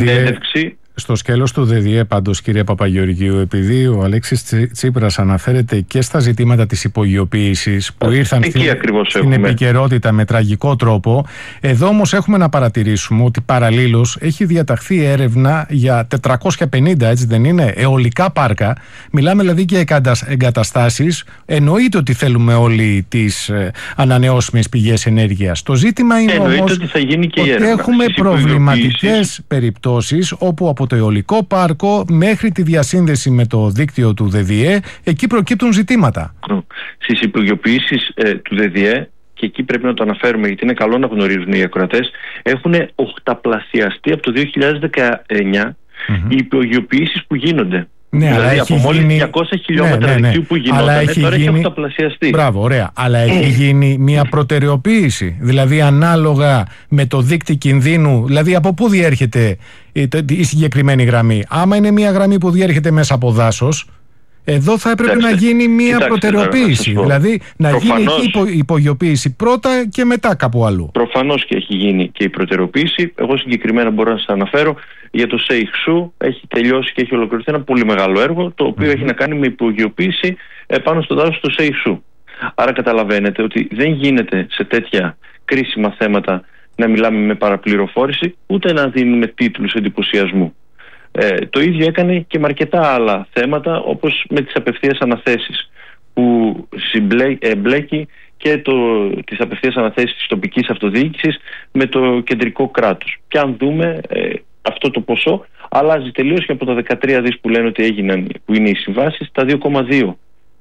συνέντευξη. Στο σκέλος του ΔΔΕ πάντως, κύριε Παπαγεωργίου, επειδή ο Αλέξης Τσίπρας αναφέρεται και στα ζητήματα της υπογειοποίησης που ήρθαν στην επικαιρότητα με τραγικό τρόπο, εδώ όμως έχουμε να παρατηρήσουμε ότι παραλλήλως έχει διαταχθεί έρευνα για 450, έτσι δεν είναι, αιωλικά πάρκα. Μιλάμε δηλαδή για εγκαταστάσεις. Εννοείται ότι θέλουμε όλοι τις ανανεώσιμες πηγές ενέργειας. Το ζήτημα είναι όμως ότι έχουμε προβληματικές περιπτώσεις όπου από το αιωλικό πάρκο μέχρι τη διασύνδεση με το δίκτυο του ΔΔΕ, εκεί προκύπτουν ζητήματα. Στις υπογειοποιήσεις του ΔΔΕ, και εκεί πρέπει να το αναφέρουμε γιατί είναι καλό να γνωρίζουν οι ακροατές, έχουν οχταπλασιαστεί από το 2019 οι υπογειοποιήσεις που γίνονται. Ναι, δηλαδή αλλά από μόλις 200 χιλιόμετρα δικτύου που γινόταν, τώρα έχει οχταπλασιαστεί. Μπράβο, ωραία. Αλλά έχει γίνει μια προτεραιοποίηση. Δηλαδή, ανάλογα με το δείκτη κινδύνου, δηλαδή από πού διέρχεται η συγκεκριμένη γραμμή. Άμα είναι μια γραμμή που διέρχεται μέσα από δάσος, εδώ θα έπρεπε να γίνει μια προτεραιοποίηση. Δηλαδή, να γίνει η υπογειοποίηση πρώτα και μετά κάπου αλλού. Προφανώς και έχει γίνει και η προτεραιοποίηση. Εγώ συγκεκριμένα μπορώ να σας αναφέρω για το ΣΕΙΧΣΟΥ. Έχει τελειώσει και έχει ολοκληρωθεί ένα πολύ μεγάλο έργο, το οποίο έχει να κάνει με υπογειοποίηση πάνω στο δάσος του ΣΕΙΧΣΟΥ. Άρα καταλαβαίνετε ότι δεν γίνεται σε τέτοια κρίσιμα θέματα να μιλάμε με παραπληροφόρηση, ούτε να δίνουμε τίτλους εντυπωσιασμού. Το ίδιο έκανε και με αρκετά άλλα θέματα, όπως με τις απευθείας αναθέσεις, που εμπλέκει και τις απευθείας αναθέσεις της τοπικής αυτοδιοίκησης με το κεντρικό κράτος. Και αν δούμε αυτό το ποσό αλλάζει τελείως, και από τα 13 δις που λένε ότι έγιναν, που είναι οι συμβάσεις, τα 2,2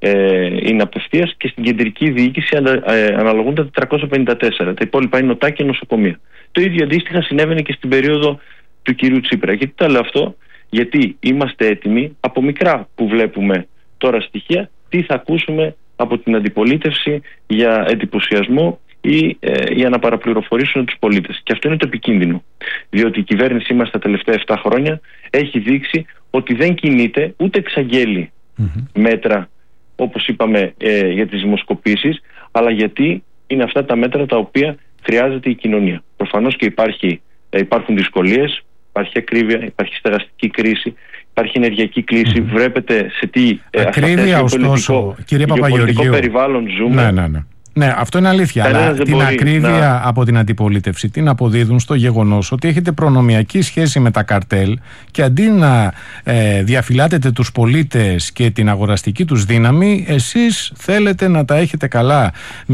είναι απευθείας, και στην κεντρική διοίκηση αναλογούν τα 454. Τα υπόλοιπα είναι ΟΤΑ και νοσοκομεία. Το ίδιο αντίστοιχα συνέβαινε και στην περίοδο του κυρίου Τσίπρα. Γιατί το λέω αυτό? Γιατί είμαστε έτοιμοι από μικρά που βλέπουμε τώρα στοιχεία τι θα ακούσουμε από την αντιπολίτευση για εντυπωσιασμό ή για να παραπληροφορήσουν τους πολίτες. Και αυτό είναι το επικίνδυνο. Διότι η κυβέρνησή μας τα τελευταία 7 χρόνια έχει δείξει ότι δεν κινείται ούτε εξαγγέλει μέτρα, όπως είπαμε, για τις δημοσκοπήσεις, αλλά γιατί είναι αυτά τα μέτρα τα οποία χρειάζεται η κοινωνία. Προφανώς και υπάρχουν δυσκολίες, υπάρχει ακρίβεια, υπάρχει στεγαστική κρίση, υπάρχει ενεργειακή κρίση. Βλέπετε σε τι ακρίβεια, ωστόσο, κύριε Παπαγεωργίου, περιβάλλον ζούμε. Ναι, αυτό είναι αλήθεια. Αλλά την ακρίβεια από την αντιπολίτευση την αποδίδουν στο γεγονός ότι έχετε προνομιακή σχέση με τα καρτέλ, και αντί να διαφυλάτετε τους πολίτες και την αγοραστική τους δύναμη, εσείς θέλετε να τα έχετε καλά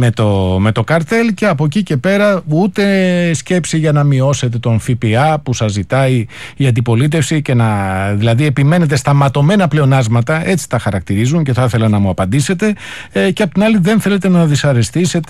με το καρτέλ, και από εκεί και πέρα ούτε σκέψη για να μειώσετε τον ΦΠΑ που σας ζητάει η αντιπολίτευση, και δηλαδή επιμένετε στα ματωμένα πλεονάσματα, έτσι τα χαρακτηρίζουν, και θα ήθελα να μου απαντήσετε, και απ' την άλλη δεν θέλετε να δυσαρεστήσετε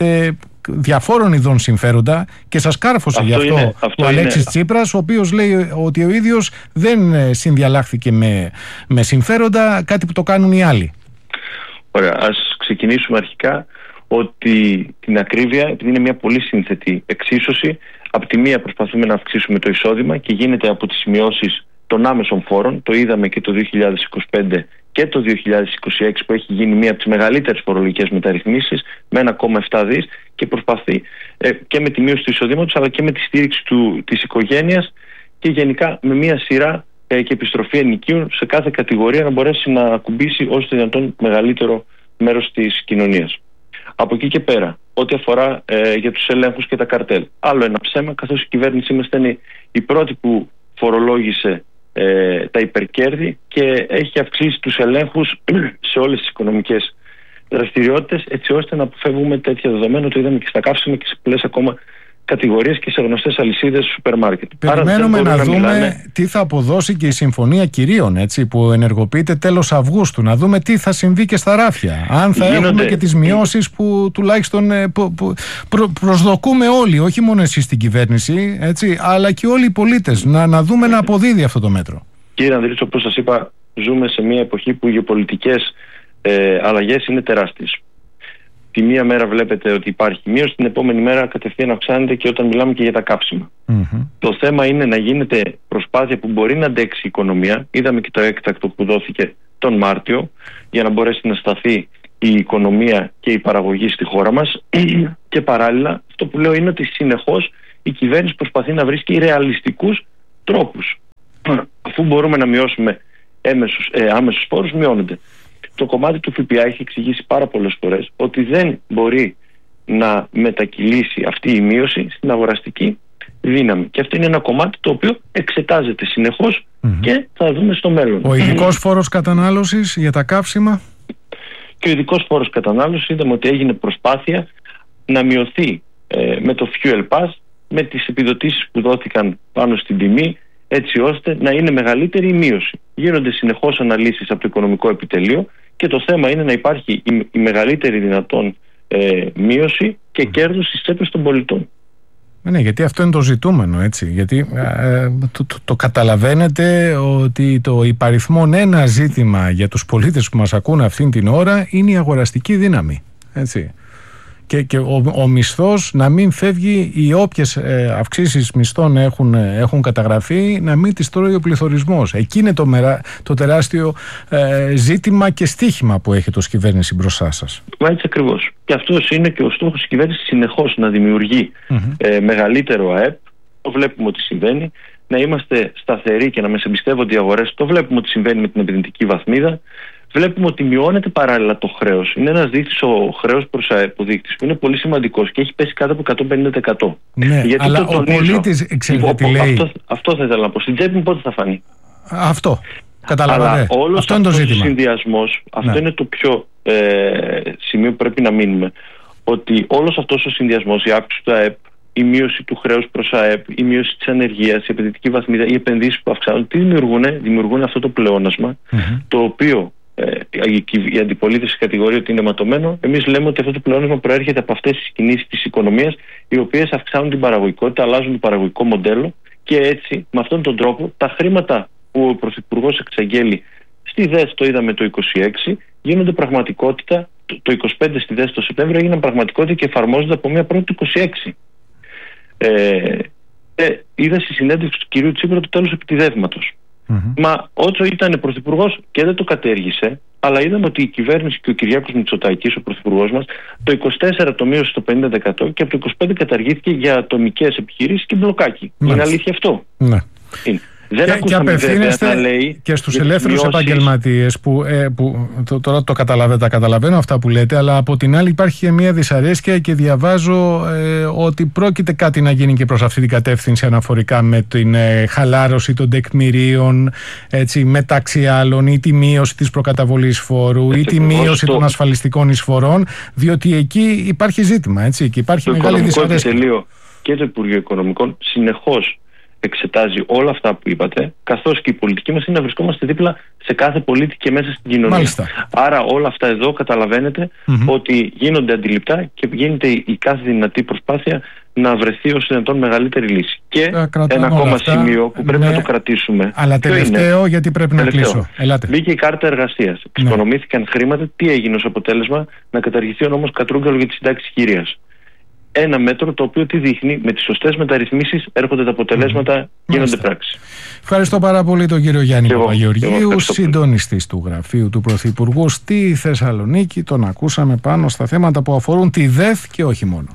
διαφόρων ειδών συμφέροντα, και σας κάρφωσε γι' αυτό ο Αλέξης Τσίπρας, ο οποίος λέει ότι ο ίδιος δεν συνδιαλλάχθηκε με συμφέροντα, κάτι που το κάνουν οι άλλοι. Ωραία, ας ξεκινήσουμε αρχικά ότι την ακρίβεια, επειδή είναι μια πολύ σύνθετη εξίσωση, από τη μία προσπαθούμε να αυξήσουμε το εισόδημα και γίνεται από τις μειώσεις των άμεσων φόρων. Το είδαμε και το 2025 και το 2026 που έχει γίνει μία από τις μεγαλύτερες φορολογικές μεταρρυθμίσεις με 1,7 δις, και προσπαθεί και με τη μείωση του εισοδήματος αλλά και με τη στήριξη της οικογένειας, και γενικά με μία σειρά και επιστροφή ενοικίων σε κάθε κατηγορία να μπορέσει να ακουμπήσει όσο το δυνατόν μεγαλύτερο μέρος της κοινωνίας. Από εκεί και πέρα, ό,τι αφορά για τους ελέγχους και τα καρτέλ, άλλο ένα ψέμα, καθώς η κυβέρνησή μας ήταν η πρώτη που φορολόγησε τα υπερκέρδη και έχει αυξήσει τους ελέγχους σε όλες τις οικονομικές δραστηριότητες, έτσι ώστε να αποφεύγουμε τέτοια δεδομένα. Το είδαμε και στα καύσιμα και σε πολλές ακόμα κατηγορίες και σε γνωστές αλυσίδες σούπερ μάρκετ. Περιμένουμε να δούμε τι θα αποδώσει και η Συμφωνία Κυρίων, έτσι, που ενεργοποιείται τέλος Αυγούστου. Να δούμε τι θα συμβεί και στα ράφια. Αν θα έχουμε και τις μειώσεις που τουλάχιστον προσδοκούμε όλοι, όχι μόνο εσείς στην κυβέρνηση, έτσι, αλλά και όλοι οι πολίτες. Να δούμε να αποδίδει αυτό το μέτρο. Κύριε Ανδρίτσο, όπως σας είπα, ζούμε σε μια εποχή που οι γεωπολιτικές αλλαγές είναι τεράστιες. Τη μία μέρα βλέπετε ότι υπάρχει μείωση, την επόμενη μέρα κατευθείαν αυξάνεται, και όταν μιλάμε και για τα κάψιμα. Το θέμα είναι να γίνεται προσπάθεια που μπορεί να αντέξει η οικονομία. Είδαμε και το έκτακτο που δόθηκε τον Μάρτιο για να μπορέσει να σταθεί η οικονομία και η παραγωγή στη χώρα μας. Και παράλληλα, αυτό που λέω είναι ότι συνεχώς η κυβέρνηση προσπαθεί να βρίσκει ρεαλιστικούς τρόπους Αφού μπορούμε να μειώσουμε άμεσους φόρους, μειώνονται. Το κομμάτι του ΦΠΑ έχει εξηγήσει πάρα πολλές φορές ότι δεν μπορεί να μετακυλήσει αυτή η μείωση στην αγοραστική δύναμη. Και αυτό είναι ένα κομμάτι το οποίο εξετάζεται συνεχώς και θα δούμε στο μέλλον. Ο ειδικός φόρος κατανάλωσης για τα καύσιμα. Και ο ειδικός φόρος κατανάλωσης, είδαμε ότι έγινε προσπάθεια να μειωθεί με το Fuel Pass, με τις επιδοτήσεις που δόθηκαν πάνω στην τιμή, έτσι ώστε να είναι μεγαλύτερη η μείωση. Γίνονται συνεχώς αναλύσεις από το Οικονομικό Επιτελείο και το θέμα είναι να υπάρχει η μεγαλύτερη δυνατόν μείωση και κέρδος στις τσέπες των πολιτών. Ναι, γιατί αυτό είναι το ζητούμενο, έτσι. Γιατί το καταλαβαίνετε ότι το υπαριθμόν ένα ζήτημα για τους πολίτες που μας ακούν αυτήν την ώρα είναι η αγοραστική δύναμη, έτσι. Και ο μισθός να μην φεύγει, οι όποιες αυξήσεις μισθών έχουν καταγραφεί, να μην τις τρώει ο πληθωρισμός. Εκεί είναι το τεράστιο ζήτημα και στίχημα που έχει η κυβέρνηση μπροστά σας. Μα έτσι ακριβώς. Και αυτός είναι και ο στόχος της κυβέρνησης, συνεχώς να δημιουργεί μεγαλύτερο ΑΕΠ. Το βλέπουμε ότι συμβαίνει. Να είμαστε σταθεροί και να μας εμπιστεύονται οι αγορές. Το βλέπουμε ότι συμβαίνει με την επενδυτική βαθμίδα. Βλέπουμε ότι μειώνεται παράλληλα το χρέος. Είναι ένας δείκτης, ο χρέος προς ΑΕΠ δείκτης, που είναι πολύ σημαντικός και έχει πέσει κάτω από 150%. Ναι, γιατί αλλά ο πολίτης, ξέρετε τι λέει. Αυτό θα ήθελα να πω. Στην τσέπη μου πότε θα φανεί. Αυτό. Καταλαβαίνετε. Αλλά όλος αυτό είναι το ζήτημα. Συνδυασμός, αυτό είναι το πιο σημείο που πρέπει να μείνουμε. Ότι όλος αυτός ο συνδυασμός, η αύξηση του ΑΕΠ, η μείωση του χρέους προς ΑΕΠ, η μείωση της ανεργίας, η επενδυτική βαθμίδα, οι επενδύσεις που αυξάνονται, τι δημιουργούν αυτό το πλεόνασμα, το οποίο η αντιπολίτευση κατηγορεί ότι είναι ματωμένο. Εμείς λέμε ότι αυτό το πλεόνασμα προέρχεται από αυτές τις κινήσεις της οικονομίας, οι οποίες αυξάνουν την παραγωγικότητα, αλλάζουν το παραγωγικό μοντέλο και έτσι, με αυτόν τον τρόπο, τα χρήματα που ο Πρωθυπουργός εξαγγέλει στη ΔΕΣ, το είδαμε το 26, γίνονται πραγματικότητα. Το 25 στη ΔΕΣ το Σεπτέμβριο έγιναν πραγματικότητα και εφαρμόζονται από μια πρώτη του 26. Είδα στη συνέντευξη του κυρίου Τσίπρα το τέλος επιτιδεύματος. Μα όσο ήταν πρωθυπουργός και δεν το κατέργησε, αλλά είδαμε ότι η κυβέρνηση και ο Κυριάκος Μητσοτάκης, ο πρωθυπουργός μας, το 24 το μείωσε στο 50% και από το 25 καταργήθηκε για ατομικές επιχειρήσεις και μπλοκάκι. Είναι αλήθεια αυτό? Ναι. Είναι. Και απευθύνεστε και στους ελεύθερους επαγγελματίες που τώρα τα καταλαβαίνω αυτά που λέτε, αλλά από την άλλη υπάρχει και μια δυσαρέσκεια και διαβάζω ότι πρόκειται κάτι να γίνει και προς αυτή την κατεύθυνση αναφορικά με την χαλάρωση των τεκμηρίων, έτσι, μεταξύ άλλων, ή τη μείωση της προκαταβολής φόρου ή τη μείωση των ασφαλιστικών εισφορών, διότι εκεί υπάρχει ζήτημα, έτσι, και υπάρχει μεγάλη δυσαρέσκεια. Το Επιτελείο και το Υπουργείο Οικονομικών συνεχώς εξετάζει όλα αυτά που είπατε, καθώς και η πολιτική μας είναι να βρισκόμαστε δίπλα σε κάθε πολίτη και μέσα στην κοινωνία. Μάλιστα. Άρα όλα αυτά εδώ καταλαβαίνετε ότι γίνονται αντιληπτά και γίνεται η κάθε δυνατή προσπάθεια να βρεθεί ως δυνατόν μεγαλύτερη λύση. Και ένα ακόμα σημείο που πρέπει να το κρατήσουμε. Αλλά τελευταίο, γιατί πρέπει να κλείσω. Ελάτε. Μπήκε η κάρτα εργασίας. Εξοικονομήθηκαν χρήματα. Τι έγινε ως αποτέλεσμα? Να καταργηθεί ο νόμος Κατρούγκαλου για τη συντάξη χειρίας. Ένα μέτρο το οποίο τι δείχνει? Με τις σωστές μεταρρυθμίσεις έρχονται τα αποτελέσματα, γίνονται πράξη. Ευχαριστώ πάρα πολύ τον κύριο Γιάννη Παπαγεωργίου, συντονιστής του Γραφείου του Πρωθυπουργού στη Θεσσαλονίκη. Τον ακούσαμε πάνω στα θέματα που αφορούν τη ΔΕΘ και όχι μόνο.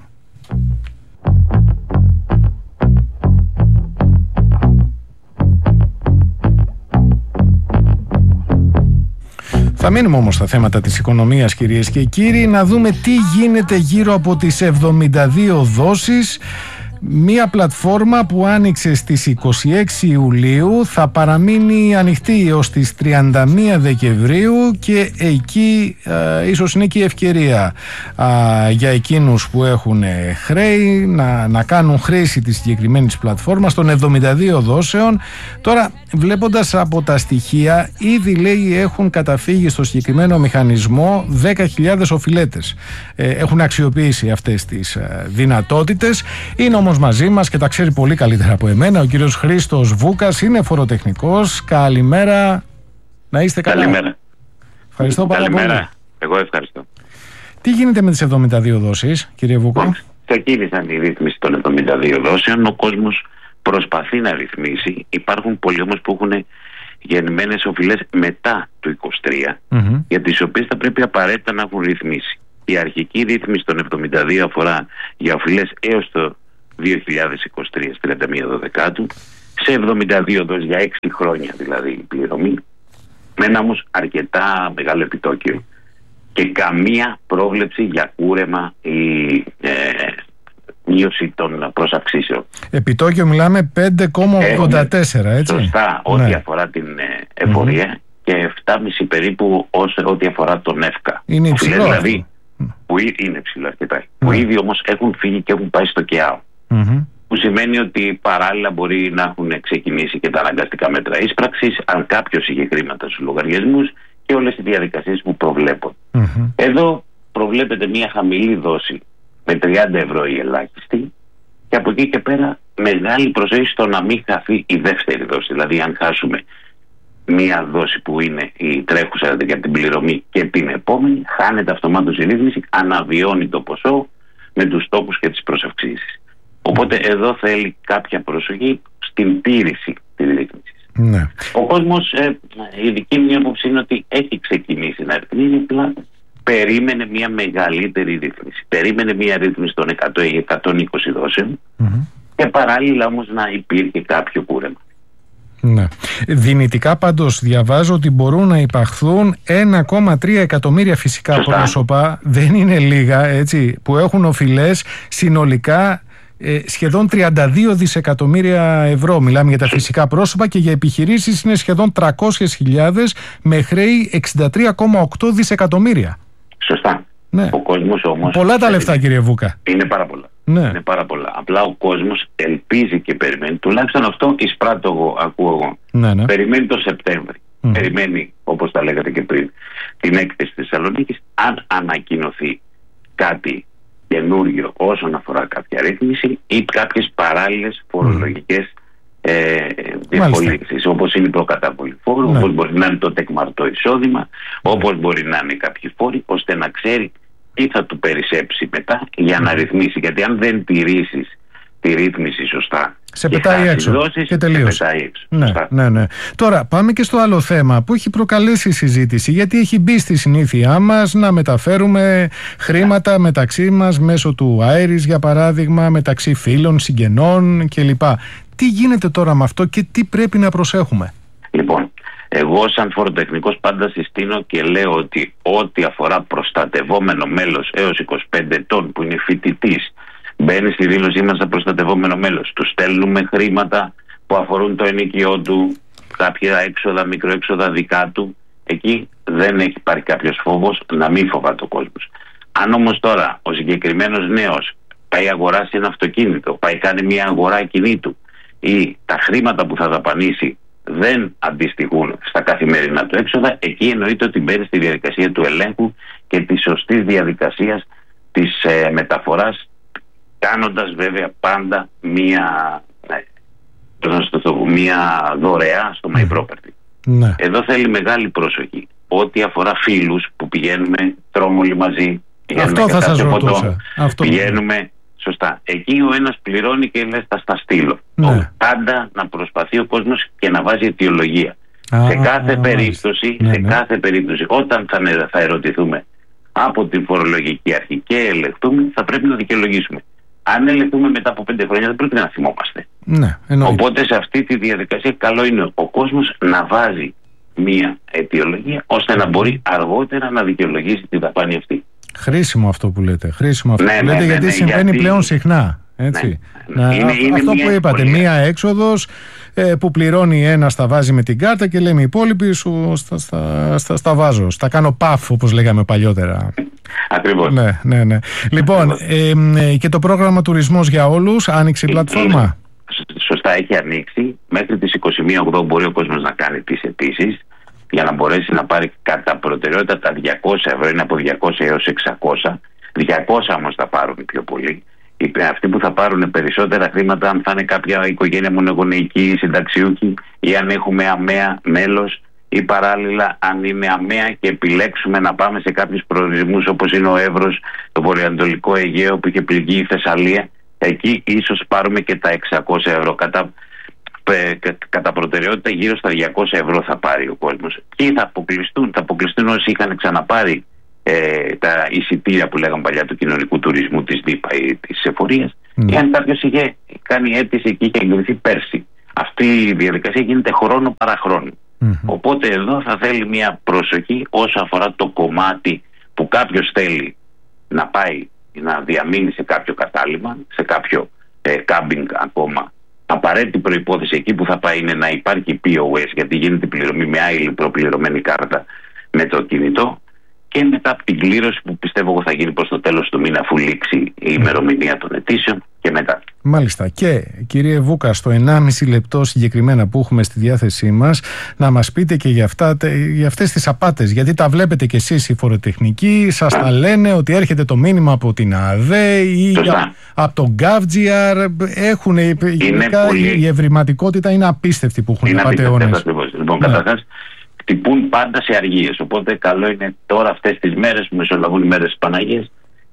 Θα μείνουμε όμως στα θέματα της οικονομίας, κυρίες και κύριοι, να δούμε τι γίνεται γύρω από τις 72 δόσεις. Μία πλατφόρμα που άνοιξε στις 26 Ιουλίου θα παραμείνει ανοιχτή έως τις 31 Δεκεμβρίου και εκεί ίσως είναι και η ευκαιρία για εκείνους που έχουν χρέη να κάνουν χρήση της συγκεκριμένης πλατφόρμας των 72 δόσεων. Τώρα, βλέποντας από τα στοιχεία, ήδη λέει έχουν καταφύγει στο συγκεκριμένο μηχανισμό 10.000 οφειλέτες. Έχουν αξιοποιήσει αυτές τις δυνατότητες. Είναι όμως μαζί μας και τα ξέρει πολύ καλύτερα από εμένα ο κύριος Χρήστος Βούκας, είναι φοροτεχνικός. Καλημέρα, να είστε καλά. Καλημέρα. Ευχαριστώ πάρα πολύ. Καλημέρα. Εγώ ευχαριστώ. Τι γίνεται με τις 72 δόσεις, κύριε Βούκο? Ξεκίνησαν η ρύθμιση των 72 δόσεων. Ο κόσμος προσπαθεί να ρυθμίσει. Υπάρχουν πολλοί όμως που έχουν γεννημένες οφειλές μετά το 23, για τις οποίες θα πρέπει απαραίτητα να έχουν ρυθμίσει. Η αρχική ρύθμιση των 72 αφορά για οφειλές έως το 2023, 31 Δεκάτου. σε 72 δόσεις για 6 χρόνια δηλαδή η πληρωμή, με ένα όμως αρκετά μεγάλο επιτόκιο και καμία πρόβλεψη για κούρεμα ή μείωση των προσαυξήσεων. Επιτόκιο μιλάμε 5,84, έτσι. Σωστά, ό,τι αφορά την εφορία και 7,5 περίπου ό,τι αφορά τον ΕΦΚΑ. Είναι υψηλό. Δηλαδή, που είναι ψηλό αρκετά. Που ήδη όμως έχουν φύγει και έχουν πάει στο ΚΕΑΟ. Που σημαίνει ότι παράλληλα μπορεί να έχουν ξεκινήσει και τα αναγκαστικά μέτρα ίσπραξης, αν κάποιος είχε χρήματα στους λογαριασμούς και όλες οι διαδικασίες που προβλέπουν. Εδώ προβλέπεται μια χαμηλή δόση με 30 ευρώ η ελάχιστη, και από εκεί και πέρα μεγάλη προσοχή στο να μην χαθεί η δεύτερη δόση. Δηλαδή, αν χάσουμε μία δόση που είναι η τρέχουσα για την πληρωμή και την επόμενη, χάνεται αυτομάτως η ρύθμιση, αναβιώνει το ποσό με τους στόχους και τις προσαυξήσεις. Οπότε εδώ θέλει κάποια προσοχή στην τήρηση της ρύθμισης. Ναι. Ο κόσμος, η δική μου άποψη είναι ότι έχει ξεκινήσει να ρυθμίζει, απλά περίμενε μια μεγαλύτερη ρύθμιση. Περίμενε μια ρύθμιση των 100 ή 120 δόσεων και παράλληλα όμως να υπήρχε κάποιο κούρεμα. Ναι. Δυνητικά πάντως διαβάζω ότι μπορούν να υπαχθούν 1,3 εκατομμύρια φυσικά πρόσωπα, δεν είναι λίγα, έτσι, που έχουν οφειλές συνολικά σχεδόν 32 δισεκατομμύρια ευρώ. Μιλάμε για τα φυσικά πρόσωπα, και για επιχειρήσεις είναι σχεδόν 300.000 με χρέη 63,8 δισεκατομμύρια. Σωστά. Ναι. Ο κόσμος όμως... Πολλά τα λεφτά, κύριε Βούκα. Είναι πάρα πολλά. Ναι. Είναι πάρα πολλά. Απλά ο κόσμος ελπίζει και περιμένει. Τουλάχιστον αυτό εισπράττω εγώ, ακούω εγώ. Ναι. Περιμένει το Σεπτέμβρη. Περιμένει, όπως τα λέγατε και πριν, την έκθεση της Θεσσαλονίκης. Αν ανακοινωθεί κάτι καινούριο όσον αφορά κάποια ρύθμιση ή κάποιες παράλληλες φορολογικές διευκολύνσεις, όπως είναι η προκαταβολή φόρου, όπως μπορεί να είναι το τεκμαρτό εισόδημα, όπως μπορεί να είναι κάποιοι φόροι, ώστε να ξέρει τι θα του περισσέψει μετά για να ρυθμίσει. Γιατί αν δεν τηρήσεις τη ρύθμιση σωστά, σε πετάει έξω δόσεις, και τελείωσε. Ναι. Τώρα πάμε και στο άλλο θέμα που έχει προκαλέσει συζήτηση, γιατί έχει μπει στη συνήθειά μας να μεταφέρουμε χρήματα μεταξύ μας μέσω του Άιρις, για παράδειγμα, μεταξύ φίλων, συγγενών κλπ. Τι γίνεται τώρα με αυτό και τι πρέπει να προσέχουμε? Λοιπόν, εγώ σαν φοροτεχνικός πάντα συστήνω και λέω ότι ό,τι αφορά προστατευόμενο μέλος έως 25 ετών που είναι φοιτητής, μπαίνει στη δήλωσή μας σαν προστατευόμενο μέλος, του στέλνουμε χρήματα που αφορούν το ενοίκιό του, κάποια έξοδα, μικροέξοδα δικά του, εκεί δεν έχει πάρει κάποιος φόβος, να μην φοβάται ο κόσμος. Αν όμως τώρα ο συγκεκριμένος νέος πάει αγοράσει ένα αυτοκίνητο, πάει κάνει μια αγορά ακινήτου ή τα χρήματα που θα δαπανίσει δεν αντιστοιχούν στα καθημερινά του έξοδα, εκεί εννοείται ότι μπαίνει στη διαδικασία του ελέγχου και της σωστής διαδικασίας της μεταφοράς, κάνοντας βέβαια πάντα μία δωρεά στο My Property. Ναι. Εδώ θέλει μεγάλη προσοχή. Ό,τι αφορά φίλους που πηγαίνουμε, τρώμε όλοι μαζί, αυτό θα σας ρωτούσα. Πηγαίνουμε σωστά. Εκεί ο ένας πληρώνει και λες θα στα στείλω. Ναι. Πάντα να προσπαθεί ο κόσμος και να βάζει αιτιολογία. Σε κάθε περίπτωση, όταν θα ερωτηθούμε από την φορολογική αρχή και ελεγχθούμε, θα πρέπει να δικαιολογήσουμε. Αν ελεγχθούμε μετά από 5 χρόνια, δεν πρέπει να θυμόμαστε. Ναι, οπότε σε αυτή τη διαδικασία καλό είναι ο κόσμος να βάζει μία αιτιολογία, ώστε να μπορεί αργότερα να δικαιολογήσει τη δαπάνη αυτή. Χρήσιμο αυτό που λέτε. Γιατί συμβαίνει πλέον συχνά. Έτσι. Αυτό που είπατε, μία έξοδος που πληρώνει ένας, τα βάζει με την κάρτα και λέμε οι υπόλοιποι σου στα βάζω. Στα κάνω παφ, όπως λέγαμε παλιότερα. Ακριβώς. Ναι. Λοιπόν, και το πρόγραμμα Τουρισμός για Όλους άνοιξε η πλατφόρμα. Σωστά, έχει ανοίξει. Μέχρι τις 21 μπορεί ο κόσμος να κάνει τις αιτήσεις για να μπορέσει να πάρει κατά προτεραιότητα τα 200 ευρώ, είναι από 200 έως 600. 200 όμως θα πάρουν πιο πολύ. Αυτοί που θα πάρουν περισσότερα χρήματα, αν θα είναι κάποια οικογένεια μονογονεϊκή ή συνταξιούχη, ή αν έχουμε αμαία μέλος, ή παράλληλα αν είναι αμαία και επιλέξουμε να πάμε σε κάποιους προορισμούς όπως είναι ο Εύρος, το βορειοανατολικό Αιγαίο που είχε πληγεί η Θεσσαλία, εκεί ίσως πάρουμε και τα 600 ευρώ. Κατά προτεραιότητα γύρω στα 200 ευρώ θα πάρει ο κόσμος. Και θα αποκλειστούν όσοι είχαν ξαναπάρει τα εισιτήρια που λέγαμε παλιά του κοινωνικού τουρισμού, της ΔΥΠΑ ή της εφορίας, ή αν κάποιος είχε κάνει αίτηση και είχε εγκριθεί πέρσι. Αυτή η διαδικασία γίνεται χρόνο παρά χρόνο. Οπότε εδώ θα θέλει μια προσοχή όσο αφορά το κομμάτι που κάποιος θέλει να πάει να διαμείνει σε κάποιο κατάλημα, σε κάποιο κάμπινγκ ακόμα. Απαραίτητη προϋπόθεση εκεί που θα πάει είναι να υπάρχει POS, γιατί γίνεται πληρωμή με άλλη προπληρωμένη κάρτα με το κινητό, και μετά από την κλήρωση που πιστεύω εγώ θα γίνει προς το τέλος του μήνα, αφού λήξει η ημερομηνία των αιτήσεων, και μετά. Μάλιστα. Και κύριε Βούκα, στο 1,5 λεπτό συγκεκριμένα που έχουμε στη διάθεσή μας, να μας πείτε και για αυτές τις απάτες, γιατί τα βλέπετε κι εσείς οι φοροτεχνικοί, σας τα λένε ότι έρχεται το μήνυμα από την ΑΔΕ ή από τον GovGR, έχουν γενικά η ευρηματικότητα είναι απίστευτη που έχουν οι απατεώνες. Λοιπόν, καταρχάς χτυπούν πάντα σε αργίες, οπότε καλό είναι τώρα αυτές τις μέρες που μεσολαβούν οι μέρες της Παναγίας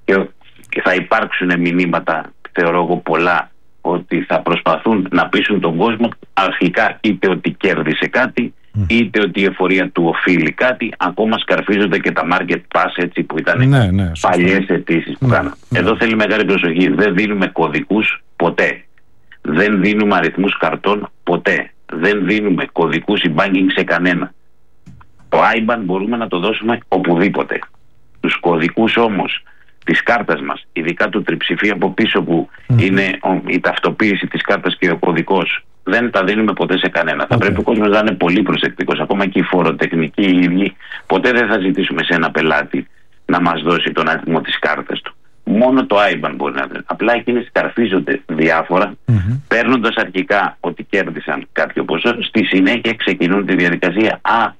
και θα υπάρξουν μηνύματα, θεωρώ εγώ, πολλά, ότι θα προσπαθούν να πείσουν τον κόσμο αρχικά είτε ότι κέρδισε κάτι, είτε ότι η εφορία του οφείλει κάτι. Ακόμα σκαρφίζονται και τα market pass, έτσι, που ήταν παλιές αιτήσεις που κάναμε. Εδώ θέλει μεγάλη προσοχή. Δεν δίνουμε κωδικούς ποτέ. Δεν δίνουμε αριθμούς καρτών ποτέ. Δεν δίνουμε κωδικούς e-banking σε κανένα. Το IBAN μπορούμε να το δώσουμε οπουδήποτε. Τους κωδικούς όμως της κάρτας μας, ειδικά του τριψηφίου από πίσω που είναι η ταυτοποίηση της κάρτας και ο κωδικός, δεν τα δίνουμε ποτέ σε κανένα. Θα πρέπει ο κόσμος να είναι πολύ προσεκτικός. Ακόμα και οι φοροτεχνικοί οι ίδιοι, ποτέ δεν θα ζητήσουμε σε ένα πελάτη να μας δώσει τον αριθμό της κάρτας του. Μόνο το IBAN μπορεί να δει. Απλά εκείνοι σκαρφίζονται διάφορα, παίρνοντας αρχικά ότι κέρδισαν κάποιο ποσό, στη συνέχεια ξεκινούν τη διαδικασία.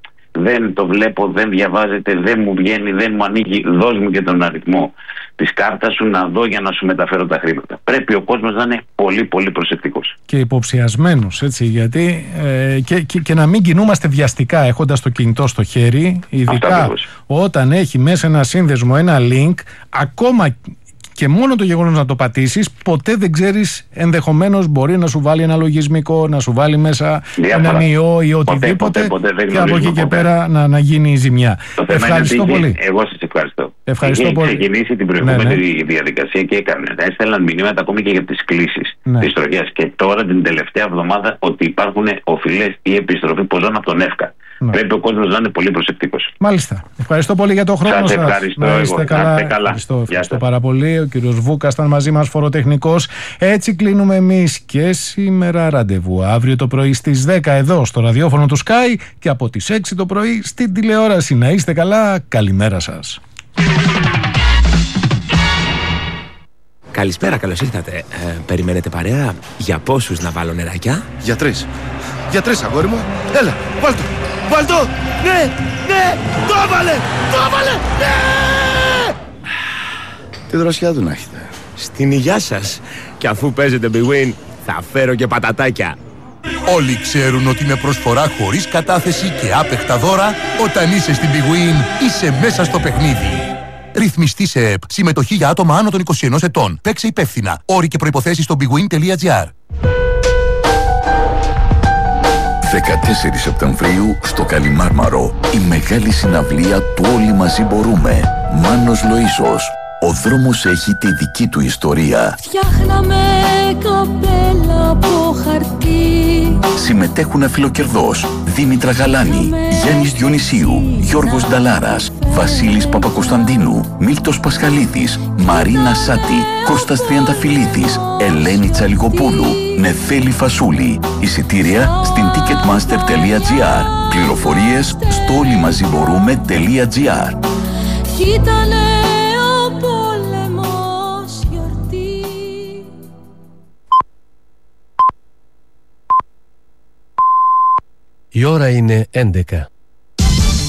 Δεν το βλέπω, δεν διαβάζεται, δεν μου βγαίνει, δεν μου ανοίγει. Δώσ' μου και τον αριθμό της κάρτας σου να δω για να σου μεταφέρω τα χρήματα. Πρέπει ο κόσμος να είναι πολύ πολύ προσεκτικός. Και υποψιασμένος, έτσι, γιατί και να μην κινούμαστε βιαστικά έχοντας το κινητό στο χέρι, ειδικά όταν έχει μέσα ένα σύνδεσμο, ένα link, ακόμα και μόνο το γεγονός να το πατήσεις, ποτέ δεν ξέρεις, ενδεχομένως μπορεί να σου βάλει ένα λογισμικό, να σου βάλει μέσα έναν ιό ή οτιδήποτε, και από εκεί και πέρα να γίνει η ζημιά. Ευχαριστώ πολύ. Εγώ σας ευχαριστώ. Ευχαριστώ πολύ. Είχε ξεκινήσει την προηγούμενη διαδικασία και έστελναν μηνύματα ακόμη και για τις κλήσεις της τροχιάς. Και τώρα την τελευταία εβδομάδα ότι υπάρχουν οφειλές ή επιστροφή ποσών από τον ΕΦΚΑ. Πρέπει ο κόσμος να είναι πολύ προσεκτικός. Μάλιστα. Ευχαριστώ πολύ για το χρόνο σας. Ευχαριστώ. Να είστε καλά. Ευχαριστώ πάρα πολύ. Ο κύριος Βούκας ήταν μαζί μας, φοροτεχνικός. Έτσι κλείνουμε εμείς και σήμερα. Ραντεβού αύριο το πρωί στις 10 εδώ στο ραδιόφωνο του Sky και από τις 6 το πρωί στην τηλεόραση. Να είστε καλά. Καλημέρα σας. Καλησπέρα, καλώς ήρθατε. Περιμένετε παρέα? Για πόσους να βάλω νεράκια? Για 3. Για 3, αγόρι μου. Έλα, βάλτο. Βάλτο. Ναι, ναι. Το έβαλε. Το έβαλε. Ναι. Τι δροσιά του να έχετε. Στην υγειά σας. Και αφού παίζετε Big Win, θα φέρω και πατατάκια. Όλοι ξέρουν ότι με προσφορά χωρίς κατάθεση και άπεχτα δώρα, όταν είσαι στην Big Win, είσαι μέσα στο παιχνίδι. Ρυθμιστή σε ΕΠ. Συμμετοχή για άτομα άνω των 21 ετών. Παίξε υπεύθυνα. Όροι και προϋποθέσεις στο bigwin.gr. 14 Σεπτεμβρίου στο Καλιμάρμαρο. Η μεγάλη συναυλία του Όλοι Μαζί Μπορούμε. Μάνος Λοΐσος. Ο δρόμος έχει τη δική του ιστορία. Φτιάχναμε καπέλα από χαρτί. Συμμετέχουν αφιλοκερδός Δήμητρα Γαλάνη, Γιάννης Διονυσίου, Γιώργος Νταλάρας, Βασίλης Παπακοσταντίνου, Μίλτος Πασχαλίδης, Μαρίνα Σάτη, Κώστας Τριανταφυλλίδης, Ελένη Τσαλιγοπούλου, Νεφέλη Φασούλη. Εισιτήρια στην ticketmaster.gr. Πληροφορίες στο όλοιμαζιμπορούμε.gr. Η ώρα είναι 11.